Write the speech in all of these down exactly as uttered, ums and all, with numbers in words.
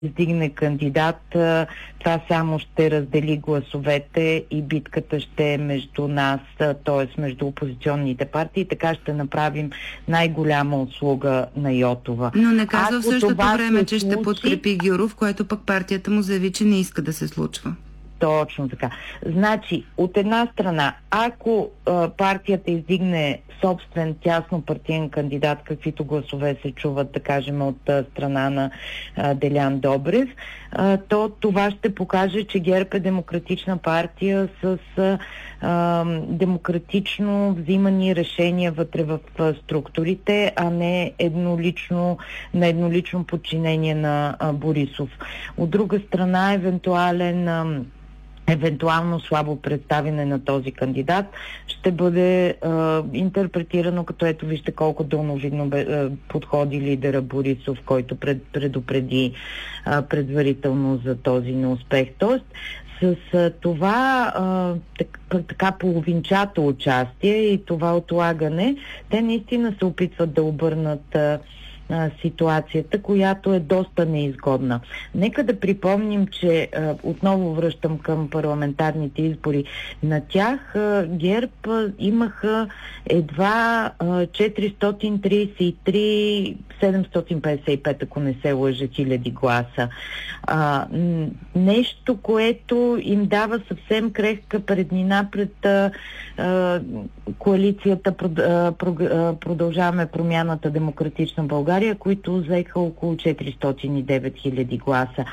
издигне кандидат, това само ще раздели гласовете и битката ще е между нас, т.е. между опозиционните партии. Така ще направим най-голяма услуга на Йотова. Но не казва в същото време, че случи... ще подкрепи Гюров, което пък партията му заяви, че не иска да се случва. Точно така. Значи, от една страна, ако а, партията издигне собствен тясно партиен кандидат, каквито гласове се чуват, да кажем, от а, страна на а, Делян Добрев, а, то това ще покаже, че ГЕРБ е демократична партия с а, а, демократично взимани решения вътре в а, структурите, а не еднолично, на еднолично подчинение на а, Борисов. От друга страна, евентуален а, евентуално слабо представяне на този кандидат ще бъде е, интерпретирано като ето вижте колко дълновидно бе, е, подходи лидера Борисов, който пред, предупреди е, предварително за този неуспех. Тоест, с е, това е, так, така половинчато участие и това отлагане, те наистина се опитват да обърнат е, ситуацията, която е доста неизгодна. Нека да припомним, че а, отново връщам към парламентарните избори. На тях а, ГЕРБ а, имаха едва а, четиристотин тридесет и три седемстотин петдесет и пет, ако не се лъжа, хиляди гласа. А, нещо, което им дава съвсем крехка преднина пред а, а, коалицията Продължаваме промяната Демократична България, които заеха около четиристотин и девет хиляди гласа.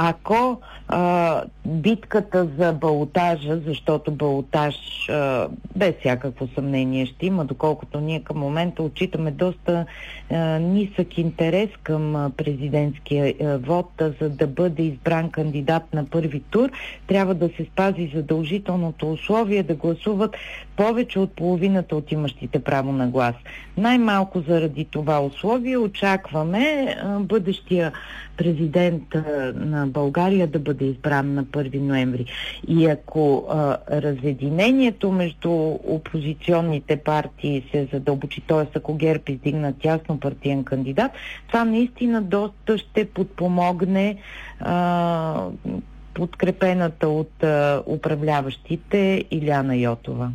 Ако а, битката за балотажа, защото балотаж а, без всякакво съмнение ще има, доколкото ние към момента отчитаме доста а, нисък интерес към а, президентския а, вод, а, за да бъде избран кандидат на първи тур, трябва да се спази задължителното условие да гласуват повече от половината от имащите право на глас. Най-малко заради това условие очакваме а, бъдещия президент а, на България да бъде избран на първи ноември. И ако а, разединението между опозиционните партии се задълбочи, т.е. ако ГЕРБ издигна тясно партиен кандидат, това наистина доста ще подпомогне а, подкрепената от а, управляващите Илияна Йотова.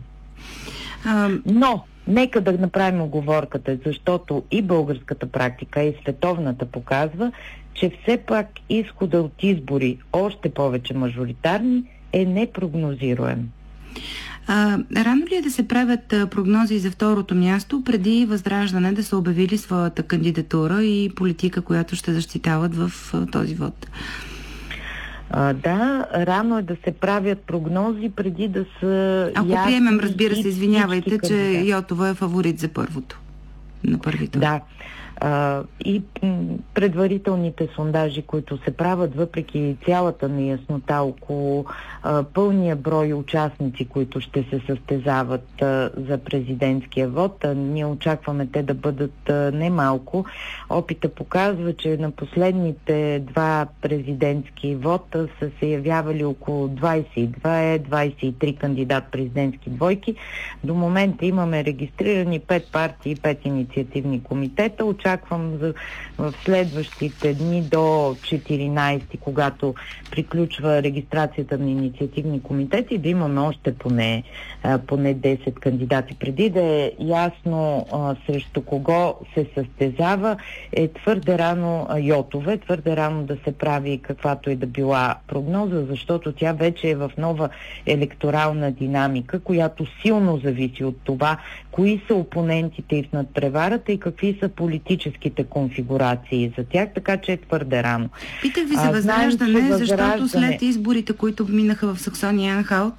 Но нека да направим оговорката, защото и българската практика, и световната показва, че все пак изхода от избори, още повече мажоритарни, е непрогнозируем. А, рано ли е да се правят а, прогнози за второто място, преди Възраждане да са обявили своята кандидатура и политика, която ще защитават в а, този вод? А, да, рано е да се правят прогнози преди да са Ако ясни. приемем, разбира се, извинявайте, че че Йотова е фаворит за първото. На първито. Да. А, и м, предварителните сондажи, които се правят, въпреки цялата неяснота около а, пълния брой участници, които ще се състезават а, за президентския вод, а, ние очакваме те да бъдат а, немалко. Опита показва, че на последните два президентски вода са се явявали около двадесет и два двадесет и три кандидат президентски двойки. До момента имаме регистрирани пет партии и пет инициативни комитета. Очаквам за, в следващите дни до четиринадесети, когато приключва регистрацията на инициативни комитети, да имаме още поне, а, поне десет кандидати. Преди да е ясно а, срещу кого се състезава, е твърде рано, а, Йотова, е твърде рано да се прави каквато и да била прогноза, защото тя вече е в нова електорална динамика, която силно зависи от това, кои са опонентите и в надпреварата и какви са политическите конфигурации за тях, така че е твърде рано. Питах ви за Възраждане, знаем, защото след изборите, които минаха в Саксония-Анхалт,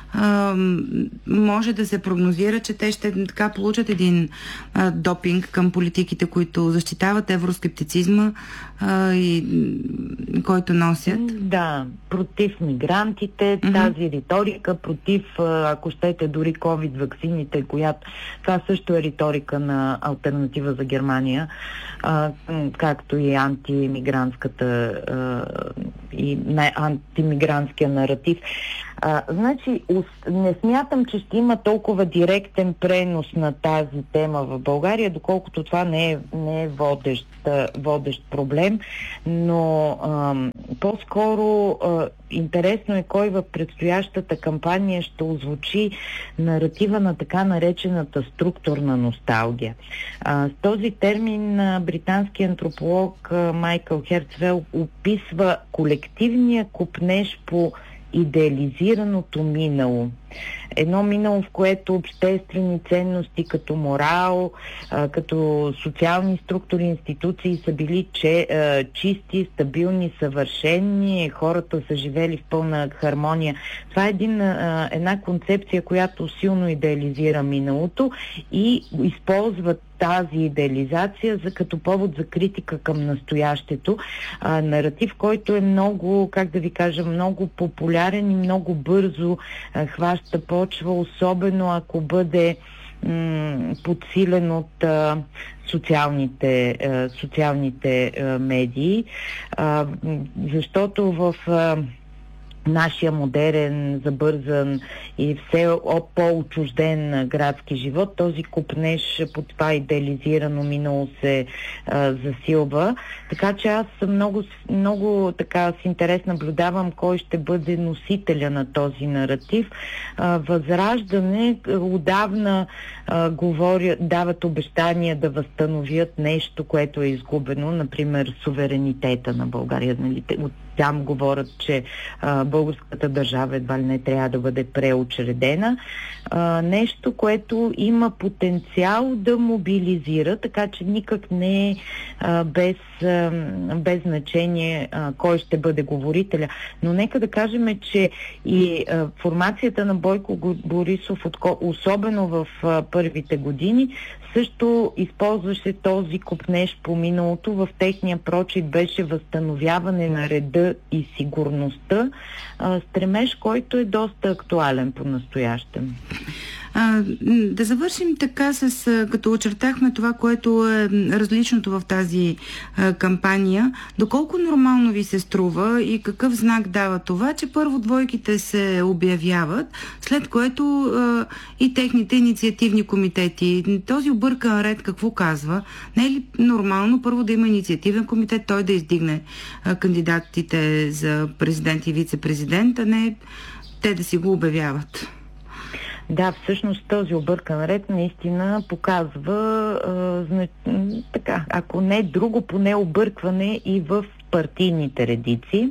може да се прогнозира, че те ще така получат един а, допинг към политиките, които защитават евроскептицизма а, и който носят. Да, против мигрантите, mm-hmm. тази риторика, против, ако щете, дори ковид ваксините, която това също е риторика на Алтернатива за Германия, а, както и антимигрантската а, и антимигрантския наратив. А, значи, не смятам, че ще има толкова директен пренос на тази тема в България, доколкото това не е, не е водещ, водещ проблем, но а, по-скоро а, интересно е кой в предстоящата кампания ще озвучи наратива на така наречената структурна носталгия. А, с този термин а, британски антрополог а, Майкъл Херцвел описва колективния копнеж по идеализираното минало. Едно минало, в което обществени ценности като морал, а, като социални структури, институции са били че, а, чисти, стабилни, съвършени, хората са живели в пълна хармония. Това е един, а, една концепция, която силно идеализира миналото и използва тази идеализация за, като повод за критика към настоящето. А, наратив, който е много, как да ви кажа, много популярен и много бързо а, хваща почва, особено ако бъде м- подсилен от а, социалните, а, социалните а, медии, а, защото в а, нашия модерен, забързан и все по-отчужден градски живот, този купнеж по това идеализирано минало се а, засилва. Така че аз много, много така с интерес наблюдавам кой ще бъде носителя на този наратив. А, Възраждане отдавна а, говоря, дават обещания да възстановят нещо, което е изгубено, например суверенитета на България. Нали? Там говорят, че а, българската държава едва ли не трябва да бъде преучредена. А, нещо, което има потенциал да мобилизира, така че никак не е а, без, а, без значение а, кой ще бъде говорителя. Но нека да кажем, че и а, формацията на Бойко Борисов, особено в а, първите години, също използваше този копнеж по миналото. В техния прочит беше възстановяване на реда и сигурността, а, стремеж, който е доста актуален по-настоящем. А, да завършим така, с като очертахме това, което е различното в тази а, кампания. Доколко нормално ви се струва и какъв знак дава това, че първо двойките се обявяват, след което а, и техните инициативни комитети. Този объркан ред какво казва? Не е ли нормално първо да има инициативен комитет, той да издигне а, кандидатите за президент и вице-президент, а не те да си го обявяват? Да, всъщност този объркан ред наистина показва, а, зна... така, ако не друго, поне объркване и в партийните редици.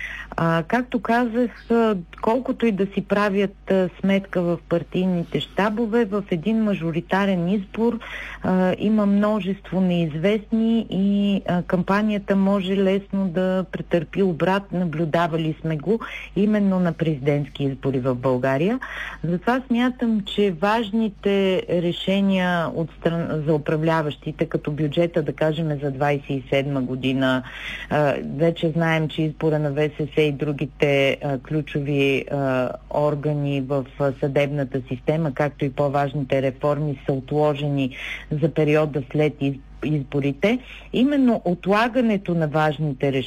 А, както казах, колкото и да си правят а, сметка в партийните щабове, в един мажоритарен избор а, има множество неизвестни и а, кампанията може лесно да претърпи обрат. Наблюдавали сме го именно на президентски избори в България. Затова смятам, че важните решения от стран... за управляващите, като бюджета, да кажем, за двадесет и седма година, а, вече знаем, че избора на ВСС и другите а, ключови а, органи в а, съдебната система, както и по-важните реформи, са отложени за периода след изборите. Именно отлагането на важните решения